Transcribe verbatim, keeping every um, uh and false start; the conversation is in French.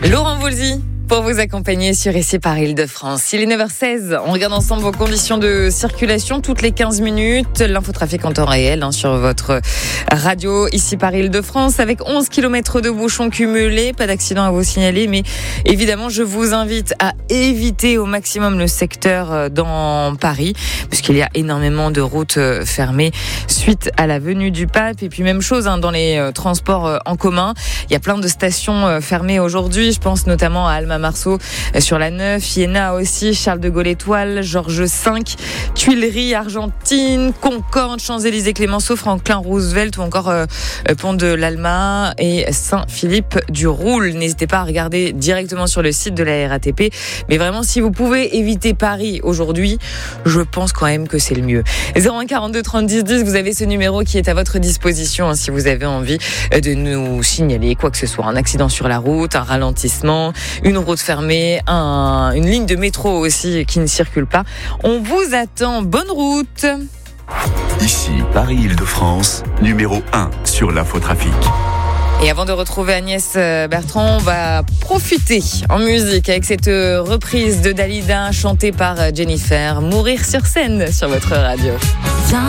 Laurent Voulzy pour vous accompagner sur Ici par Île-de-France. Il est neuf heures seize. On regarde ensemble vos conditions de circulation toutes les quinze minutes. L'infotrafic en temps réel hein, sur votre radio Ici par Île-de-France avec onze kilomètres de bouchons cumulés. Pas d'accident à vous signaler, mais évidemment, je vous invite à éviter au maximum le secteur dans Paris puisqu'il y a énormément de routes fermées suite à la venue du pape. Et puis même chose hein, dans les transports en commun. Il y a plein de stations fermées aujourd'hui. Je pense notamment à Alma Marceau sur la neuf, Iéna aussi, Charles de Gaulle Étoile, Georges cinq, Tuileries, Argentine, Concorde, Champs-Élysées, Clémenceau, Franklin Roosevelt ou encore euh, Pont de l'Alma et Saint-Philippe du Roule. N'hésitez pas à regarder directement sur le site de la R A T P. Mais vraiment, si vous pouvez éviter Paris aujourd'hui, je pense quand même que c'est le mieux. zéro un quarante-deux trente dix dix, vous avez ce numéro qui est à votre disposition hein, si vous avez envie de nous signaler quoi que ce soit. Un accident sur la route, un ralentissement, une route fermée, un, une ligne de métro aussi qui ne circule pas. On vous attend. Bonne route. Ici, Paris-Île-de-France, numéro un sur l'infotrafic. Et avant de retrouver Agnès Bertrand, on va profiter en musique avec cette reprise de Dalida chantée par Jennifer. Mourir sur scène sur votre radio.